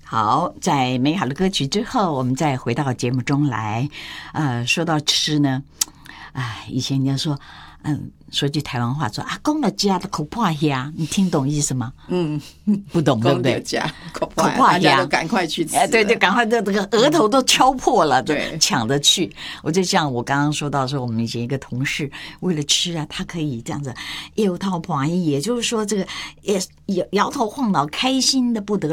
好，在美好的歌曲之后，我们再回到节目中来。说到吃呢，以前人家说，说句台湾话说啊，公了家的口破虾，你听懂意思吗？不懂，对不对？ 口破虾，大家都赶快去吃。 对，赶快这个额头都敲破了， 对， 抢着去。我就像我刚刚说到说，我们以前一个同事为了吃啊，他可以这样子摇头晃脑，也就是说这个也摇头晃脑，开心的不得